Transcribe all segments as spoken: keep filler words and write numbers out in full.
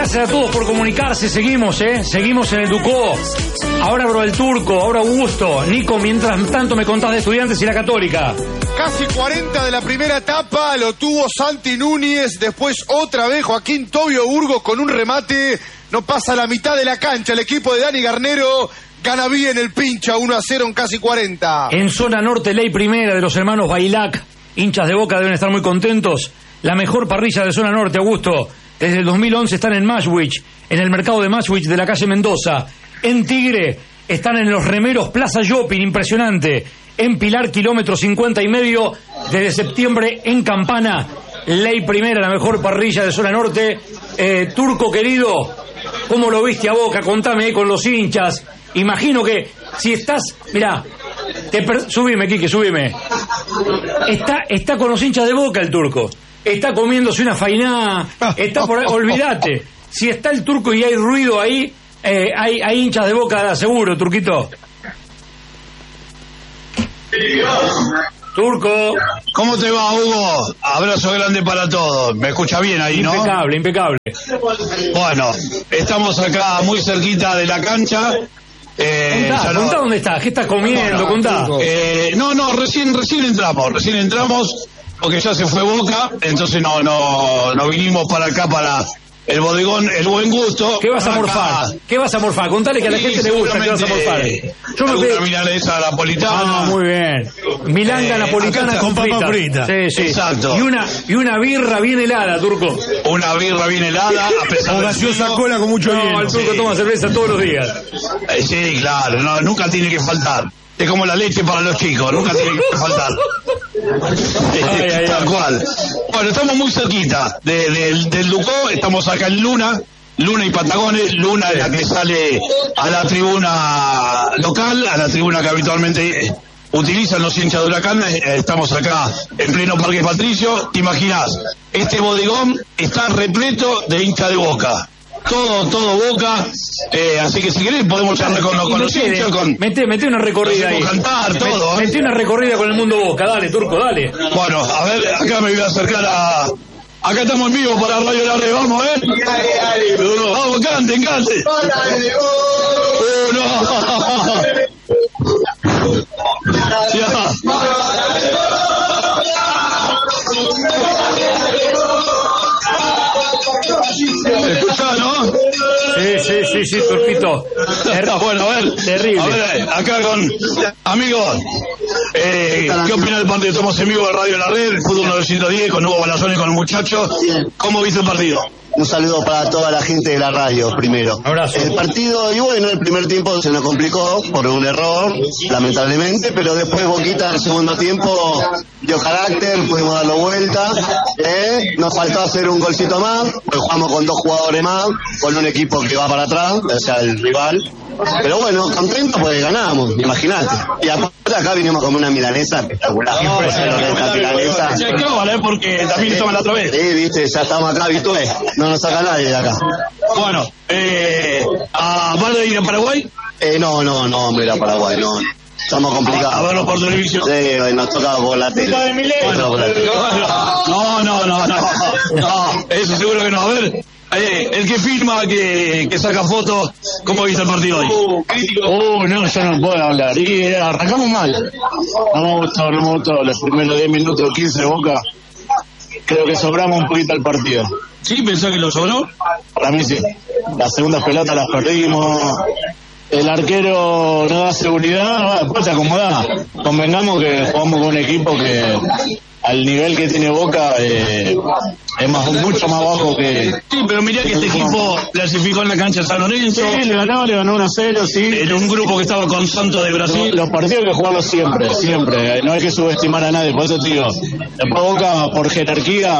Gracias a todos por comunicarse. Seguimos, ¿eh? Seguimos en el Ducó. Ahora abro el Turco, ahora Augusto. Nico, mientras tanto me contás de Estudiantes y la Católica. Casi cuarenta de la primera etapa, lo tuvo Santi Núñez, después otra vez Joaquín Tobio Burgos con un remate, no pasa la mitad de la cancha, el equipo de Dani Garnero gana bien el pincha, uno a cero en casi cuarenta. En zona norte, ley primera de los hermanos Bailac, hinchas de Boca deben estar muy contentos, la mejor parrilla de zona norte, Augusto, desde el dos mil once están en Mashwich, en el mercado de Mashwich de la calle Mendoza, en Tigre están en los remeros Plaza Shopping, impresionante. En Pilar, kilómetro cincuenta y medio, desde septiembre en Campana, ley primera, la mejor parrilla de zona norte. Eh, Turco querido, ¿cómo lo viste a Boca? Contame ahí con los hinchas. Imagino que si estás, mirá, te per... subime, Quique, subime. Está, está con los hinchas de Boca el Turco. Está comiéndose una fainá, está por ahí, olvídate. Si está el Turco y hay ruido ahí, eh, hay, hay hinchas de Boca, seguro, Turquito. Turco. ¿Cómo te va, Hugo? Abrazo grande para todos. Me escucha bien ahí, ¿no? Impecable, impecable. Bueno, estamos acá muy cerquita de la cancha. Eh, contá, no... contá dónde estás, qué estás comiendo, no, contá. Eh, no, no, recién, recién entramos, recién entramos porque ya se fue Boca, entonces no, no, no vinimos para acá para el bodegón, el buen gusto. ¿Qué vas a morfar? Acá. ¿Qué vas a morfar? Contale que a la sí, gente le gusta, ¿qué vas a morfar? Yo me pedí... milanesa napolitana. Ah, muy bien. Milanga eh, napolitana con papa frita. Sí, sí. Exacto. Y una, y una birra bien helada, Turco. Una birra bien helada, a pesar de gaseosa cola con mucho hielo. No, el Turco sí. toma cerveza todos los días. Eh, sí, claro, no, nunca tiene que faltar. Es como la leche para los chicos, nunca tiene que faltar. Ay, ay, Tal ay. cual. Bueno, estamos muy cerquita de, de, del Ducó, estamos acá en Luna, Luna y Patagones. Luna es la que sale a la tribuna local, a la tribuna que habitualmente utilizan los hinchas de Huracán. Estamos acá en pleno Parque Patricio. ¿Te imaginas? Este bodegón está repleto de hinchas de Boca. Todo, todo Boca, eh, así que si querés podemos charlar con, con los hinchas, con... Mete, mete una recorrida ahí. Cantar, todo. Mete una recorrida con el mundo Boca, dale, Turco, dale. Bueno, a ver, acá me voy a acercar a... Acá estamos en vivo para Radio La Red, vamos, ¿eh? Vamos, canten, canten. Uno. Ya. ¿Escuchás, no? Sí, sí, sí, sí, Turquito. Bueno, a ver, terrible. A ver, acá con amigos, eh, ¿qué opina del partido? Estamos en vivo de Radio La Red, Fútbol novecientos diez, con Hugo Balazón y con el muchacho. ¿Cómo viste el partido? Un saludo para toda la gente de la radio, primero. Abrazo. El partido, y bueno, el primer tiempo se nos complicó por un error, lamentablemente, pero después Boquita en el segundo tiempo dio carácter, pudimos darlo vuelta. ¿eh? Nos faltó hacer un golcito más, pues jugamos con dos jugadores más, con un equipo que va para atrás, o sea, el rival. Pero bueno, contento porque ganamos, imagínate. Y aparte acá vinimos como una milanesa espectacular. No, no, esta milanesa. Ya que vale, porque también estamos la otra vez. Sí, viste, ya estamos acá, viste, no nos saca nadie de acá. Bueno, eh, ¿van a ir a Paraguay? Eh, no, no, no, hombre, a Paraguay, no. Estamos complicados. A verlo por televisión. Sí, nos toca por la tele. Bueno, por la tele. No, no, no, no, no, eso seguro que no. A ver, eh, el que firma, que, que saca fotos, ¿cómo viste el partido hoy? Uh, no, yo no puedo hablar. Y arrancamos mal. No me gustó, no me gustó. Los primeros diez minutos, quince de Boca. Creo que sobramos un poquito el partido. ¿Sí? ¿Pensás que lo sobró? Para mí sí. Las segundas pelotas las perdimos. El arquero no da seguridad, después se acomoda. Convengamos que jugamos con un equipo que al nivel que tiene Boca eh, es más, mucho más bajo que... Sí, pero mirá que este equipo clasificó en la cancha de San Lorenzo. Sí, le ganó, le ganó uno a cero, sí. En un grupo que estaba con Santos de Brasil. Los partidos hay que jugarlos siempre, siempre. No hay que subestimar a nadie, por eso te digo. Después Boca, por jerarquía,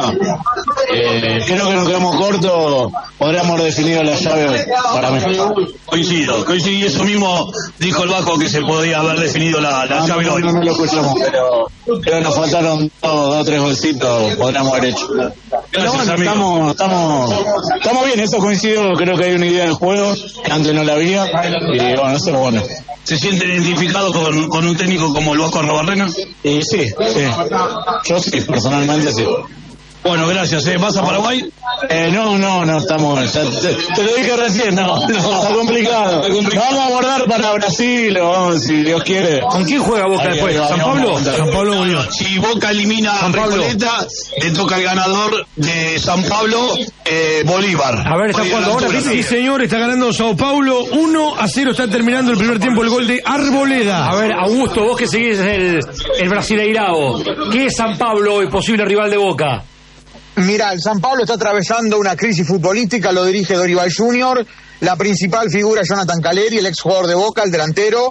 eh, creo que nos quedamos cortos. Podríamos haber definido la llave para mí. Coincido, coincido. Y eso mismo dijo el Vasco, que se podía haber definido la, la no, llave no, hoy. No, no lo escuchamos, pero creo que nos faltaron dos o tres golcitos, podríamos haber hecho. Pero bueno, estamos, estamos, estamos bien, eso coincido, creo que hay una idea del juego, que antes no la había, y bueno, eso es bueno. ¿Se sienten identificados con, con un técnico como el Vasco Arrobarrena? Y sí, sí, yo sí, personalmente sí. Bueno, gracias. ¿eh? ¿Vas a Paraguay? Eh, no, no, no estamos. Ya te, te lo dije recién, no, no, está complicado. Está complicado. Vamos a abordar para Brasil, o, si Dios quiere. ¿Con quién juega Boca Ahí, después? ahí, ¿San ahí, Pablo? vamos a San Pablo Bolívar. Si Boca elimina a Recoleta, le toca al ganador de San Pablo, eh, Bolívar. A ver, ¿está jugando ahora? Sí, sí, señor, está ganando Sao Paulo uno a cero, está terminando el primer tiempo el gol de Arboleda. A ver, Augusto, vos que seguís el, el Brasileirao, ¿qué es San Pablo hoy, posible rival de Boca? Mira, el San Pablo está atravesando una crisis futbolística, lo dirige Dorival junior, la principal figura es Jonathan Caleri, el ex jugador de Boca, el delantero,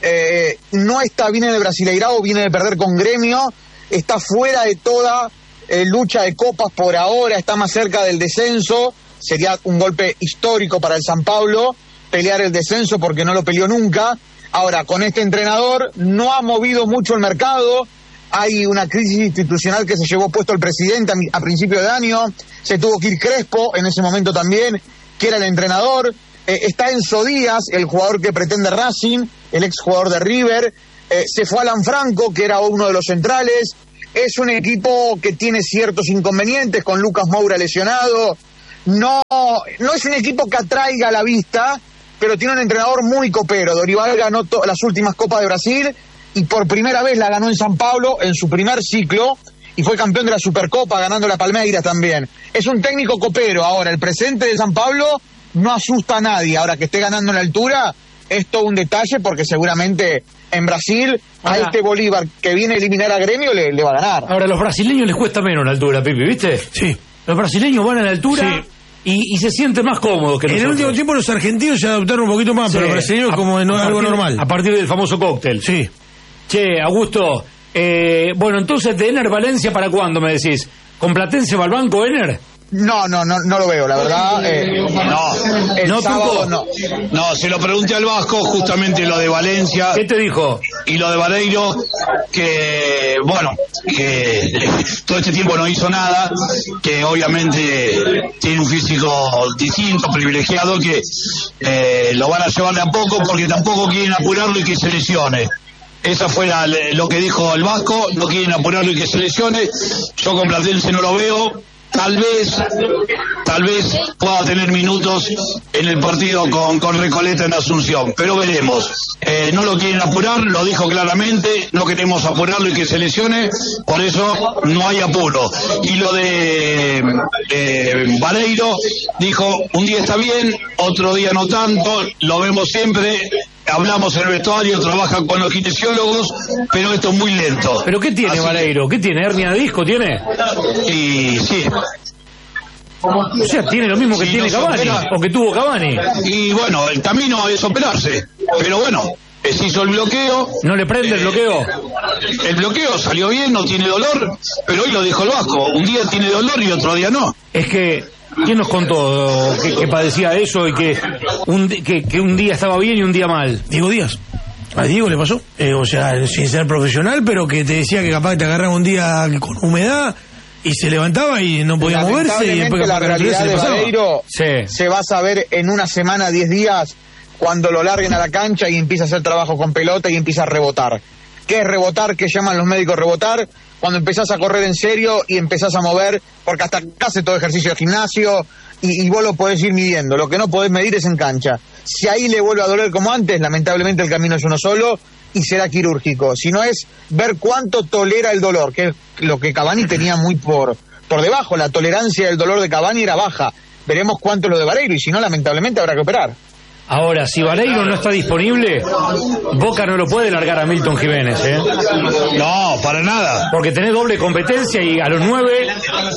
eh, no está bien en el Brasileirao, viene de perder con Gremio, está fuera de toda eh, lucha de copas por ahora, está más cerca del descenso, sería un golpe histórico para el San Pablo, pelear el descenso porque no lo peleó nunca. Ahora, con este entrenador no ha movido mucho el mercado, hay una crisis institucional que se llevó puesto el presidente a, a principio de año, se tuvo que ir Crespo en ese momento también, que era el entrenador, eh, está Enzo Díaz, el jugador que pretende Racing, el ex jugador de River, eh, se fue Alan Franco, que era uno de los centrales, es un equipo que tiene ciertos inconvenientes, con Lucas Moura lesionado, no, no es un equipo que atraiga a la vista, pero tiene un entrenador muy copero. Dorival ganó to- las últimas Copas de Brasil y por primera vez la ganó en San Pablo en su primer ciclo y fue campeón de la Supercopa ganando la Palmeiras también. Es un técnico copero. Ahora, el presente de San Pablo no asusta a nadie. Ahora que esté ganando en la altura es todo un detalle porque seguramente en Brasil a Ahora, este Bolívar que viene a eliminar a Gremio le, le va a ganar. Ahora, a los brasileños les cuesta menos la altura, Pipi, ¿viste? Sí. Los brasileños van a la altura Sí. y, y se sienten más cómodos que En el nosotros. último tiempo los argentinos se adaptaron un poquito más, Sí. pero los brasileños A- como no a es algo partir- normal. A partir del famoso cóctel. Sí. Che, Augusto, eh, bueno, entonces de Ener Valencia, ¿para cuándo me decís? ¿Con Platense va al banco, Ener? No, no, no, no lo veo, la verdad. Eh, No, el ¿No, sábado Tuco? no. no, se lo pregunté al Vasco, justamente lo de Valencia ¿Qué te dijo? y lo de Vareiro, que, bueno, que todo este tiempo no hizo nada, que obviamente tiene un físico distinto, privilegiado, que eh, lo van a llevar de a poco porque tampoco quieren apurarlo y que se lesione. Esa fue la- lo que dijo el Vasco, no quieren apurarlo y que se lesione. Yo con Platense no lo veo. Tal vez, tal vez pueda tener minutos en el partido con, con Recoleta en Asunción, pero veremos. Eh, no lo quieren apurar, lo dijo claramente, no queremos apurarlo y que se lesione, por eso no hay apuro. Y lo de eh, Vareiro, dijo, un día está bien, otro día no tanto, lo vemos siempre, hablamos en el vestuario, trabajan con los kinesiólogos, pero esto es muy lento. ¿Pero qué tiene Así que- Vareiro? ¿Qué tiene? ¿Hernia de disco tiene? Y sí, O sea, tiene lo mismo que Sí, tiene no se Cavani, opera. o que tuvo Cavani. y bueno, el camino es operarse, pero bueno, eh, se hizo el bloqueo. ¿No le prende el bloqueo? El bloqueo salió bien, no tiene dolor, pero hoy lo dijo el Vasco, un día tiene dolor y otro día no. Es que, ¿quién nos contó que, que padecía eso y que un, di- que, que un día estaba bien y un día mal? Diego Díaz. A Diego le pasó. Eh, o sea, sin ser profesional, pero que te decía que capaz te agarraba un día con humedad y se levantaba y no podía moverse y después Lamentablemente la capaz que la realidad se le de pasaba. Vareiro Sí. se va a saber en una semana, diez días, cuando lo larguen a la cancha y empieza a hacer trabajo con pelota y empieza a rebotar. ¿Qué es rebotar? ¿Qué llaman los médicos rebotar? Cuando empezás a correr en serio y empezás a mover, porque hasta acá hace todo ejercicio de gimnasio y, y vos lo podés ir midiendo. Lo que no podés medir es en cancha. Si ahí le vuelve a doler como antes, lamentablemente el camino es uno solo y será quirúrgico. Si no es ver cuánto tolera el dolor, que es lo que Cavani tenía muy por, por debajo. La tolerancia del dolor de Cavani era baja. Veremos cuánto es lo de Vareiro y si no, lamentablemente habrá que operar. Ahora, si Vareiro no está disponible, Boca no lo puede largar a Milton Jiménez, ¿eh? No, para nada. Porque tenés doble competencia y a los nueve...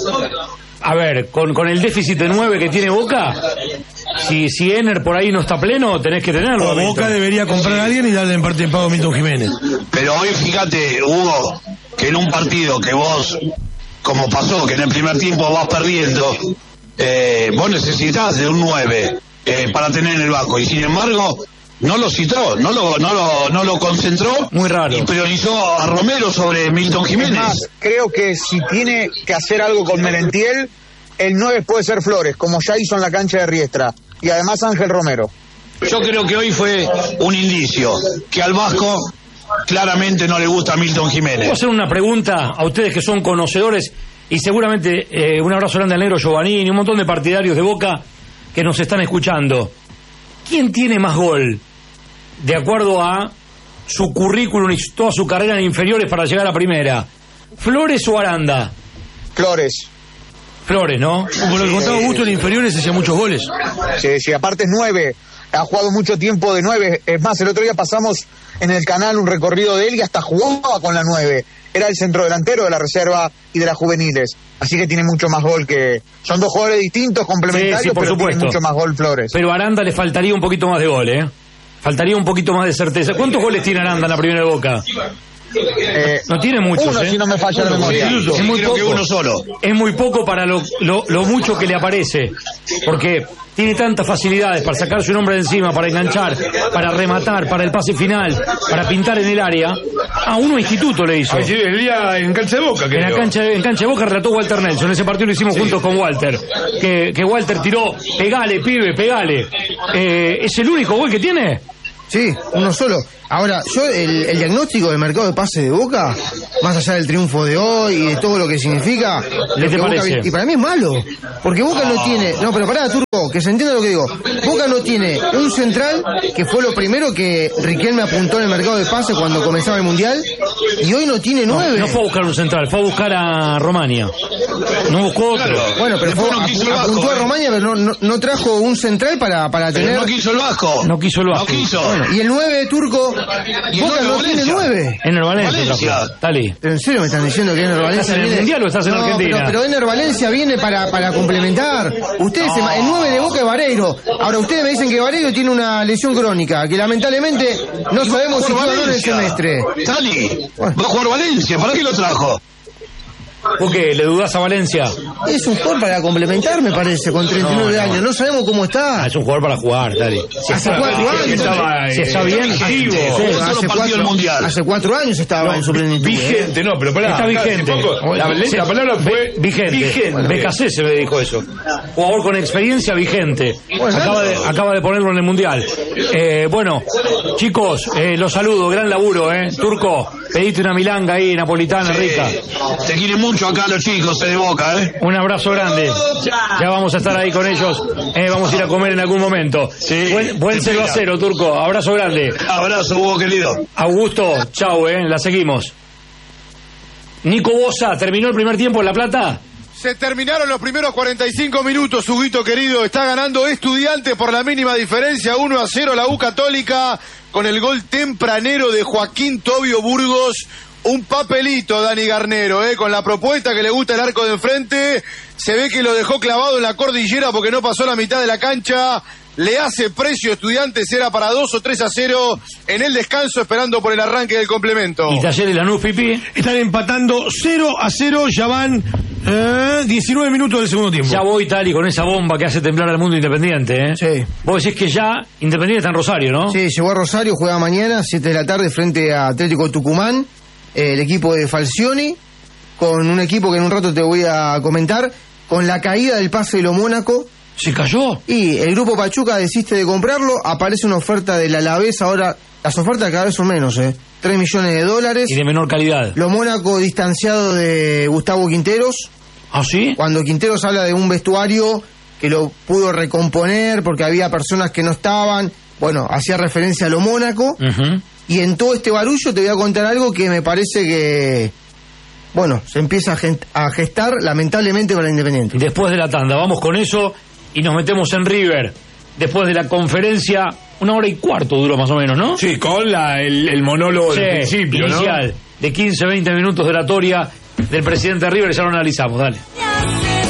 A ver, con, con el déficit de nueve que tiene Boca, si, si Ener por ahí no está pleno, tenés que tenerlo. O a Milton. Boca debería comprar a alguien y darle en parte de pago a Milton Jiménez. Pero hoy fíjate, Hugo, que en un partido que vos, como pasó, que en el primer tiempo vas perdiendo, eh, vos necesitas de un nueve eh, para tener en el banco. Y sin embargo, no lo citó, no lo, no lo, no lo concentró. Muy raro. Y priorizó a Romero sobre Milton Es Jiménez. más, creo que si tiene que hacer algo con Merentiel, el nueve puede ser Flores, como ya hizo en la cancha de Riestra. Y además Ángel Romero. Yo creo que hoy fue un indicio que al Vasco claramente no le gusta Milton ¿Puedo Jiménez. hacer una pregunta a ustedes que son conocedores y seguramente eh, un abrazo grande al negro Giovannini, un montón de partidarios de Boca que nos están escuchando. ¿Quién tiene más gol de acuerdo a su currículum y toda su carrera en inferiores para llegar a primera? ¿Flores o Aranda? Flores. Flores, ¿no? Como lo que contaba Augusto, en inferiores hacía muchos goles. Sí, sí, aparte es nueve. Ha jugado mucho tiempo de nueve. Es más, el otro día pasamos en el canal un recorrido de él y hasta jugaba con la nueve. Era el centrodelantero de la reserva y de las juveniles. Así que tiene mucho más gol que... Son dos jugadores distintos, complementarios, sí, sí, por pero supuesto. tiene mucho más gol Flores. Pero a Aranda le faltaría un poquito más de gol, ¿eh? Faltaría un poquito más de certeza. ¿Cuántos goles tiene Aranda en la primera de Boca? Eh, no tiene muchos, uno, ¿eh? si no me falla la memoria. Sí, es muy creo poco. que uno solo. Es muy poco para lo, lo, lo mucho que le aparece. Porque tiene tantas facilidades para sacar su nombre de encima, para enganchar, para rematar, para el pase final, para pintar en el área. A uno instituto le hizo. Ay, sí, el día en cancha de Boca. En la cancha, en cancha de Boca relató Walter Nelson. Ese partido lo hicimos sí. juntos con Walter. Que, que Walter tiró, pegale, pibe, pegale. Eh, ¿Es el único gol que tiene? Sí, uno solo. Ahora, yo el, el diagnóstico del mercado de pases de Boca, más allá del triunfo de hoy y de todo lo que significa, ¿qué te parece? Boca, y para mí es malo, porque Boca no tiene, no, pero pará, Turco, que se entienda lo que digo. Boca no tiene un central, que fue lo primero que Riquelme apuntó en el mercado de pases cuando comenzaba el Mundial, y hoy no tiene nueve. No, no fue a buscar un central, fue a buscar a Romania. No buscó otro. Claro. Bueno, pero fue, no quiso apuntó, Vasco, apuntó a eh. Romania, pero no, no, no trajo un central para, para Pero tener... no quiso el Vasco. No quiso el Vasco. No quiso. Bueno, y el nueve de Turco, ¿Y el Boca nueve no tiene Valencia? nueve. En el Valencia. Valencia. trajo. Dale. ¿Pero en serio me están diciendo que Ener Valencia ¿Estás en el viene? Mundial o estás en no, Argentina? Pero, pero Ener Valencia viene para, para complementar. Ustedes, No. se ma- el nueve de Boca es Vareiro. Ahora ustedes me dicen que Vareiro tiene una lesión crónica, que lamentablemente no sabemos si juega o no en el semestre. Tali, Bueno. va a jugar Valencia. ¿Para qué lo trajo? ¿Por qué? ¿Le dudás a Valencia? Es un jugador para complementar, me parece, con treinta y nueve No, no. años. No sabemos cómo Ah, está. es un jugador para jugar, dale. Si Hace está, cuatro años. Estaba, si está eh, bien, activo. sí. Solo hace, partido cuatro, del Mundial. hace cuatro años estaba en su plenitud. ¿eh? Vigente, no, pero pará. Está vigente. Hace poco, la, Sí. la palabra fue Vigente. vigente. B K C se me dijo eso. Jugador con experiencia vigente. Bueno, Acaba de, acaba de ponerlo en el Mundial. Eh, bueno, chicos, eh, los saludo. Gran laburo, ¿eh? Turco, pedite una milanga ahí, napolitana, Sí. rica. Se quieren mucho acá los chicos de Boca, ¿eh? Un abrazo grande. Ya, ya vamos a estar ahí con ellos. Eh, vamos a ir a comer en algún momento. Sí. Buen, buen cero a cero, Turco. Abrazo grande. Abrazo, Hugo, querido. Augusto, chau, eh. La seguimos. Nico Bosa, ¿terminó el primer tiempo en La Plata? Se terminaron los primeros cuarenta y cinco minutos, Huguito querido. Está ganando Estudiantes por la mínima diferencia, uno a cero la U Católica, con el gol tempranero de Joaquín Tobio Burgos. Un papelito, Dani Garnero, ¿eh? Con la propuesta que le gusta el arco de enfrente. Se ve que lo dejó clavado en la cordillera porque no pasó la mitad de la cancha. Le hace precio Estudiantes, era para dos o tres a cero en el descanso, esperando por el arranque del complemento. Y Talleres Lanús, Pipi. Están empatando cero a cero, ya van eh, diecinueve minutos del segundo tiempo. Ya voy, Tali, con esa bomba que hace temblar al mundo Independiente, ¿eh? Sí. Vos decís que ya Independiente está en Rosario, ¿no? Sí, llegó a Rosario, juega mañana, siete de la tarde, frente a Atlético Tucumán, eh, el equipo de Falcioni, con un equipo que en un rato te voy a comentar, con la caída del pase de lo Mónaco. ¿Se cayó? Y el grupo Pachuca desiste de comprarlo, aparece una oferta del Alavés, ahora las ofertas cada vez son menos, ¿eh? tres millones de dólares. Y de menor calidad. Lo Mónaco distanciado de Gustavo Quinteros. ¿Ah, sí? Cuando Quinteros habla de un vestuario que lo pudo recomponer porque había personas que no estaban, bueno, hacía referencia a lo Mónaco. Uh-huh. Y en todo este barullo te voy a contar algo que me parece que, bueno, se empieza a, gent- a gestar lamentablemente para Independiente. Después de la tanda, vamos con eso y nos metemos en River. Después de la conferencia, una hora y cuarto duró más o menos, ¿no? Sí, con la, el, el monólogo Sí, del principio, ¿no? inicial, de quince a veinte minutos de oratoria del presidente de River, ya lo analizamos, dale.